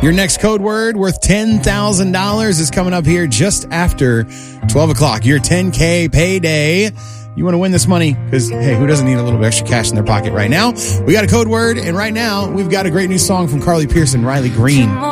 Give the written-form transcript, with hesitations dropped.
Your next code word worth $10,000 is coming up here just after 12 o'clock. Your 10K payday. You want to win this money because, hey, who doesn't need a little bit extra cash in their pocket right now? We got a code word, and right now we've got a great new song from Carly Pearson, Riley Green.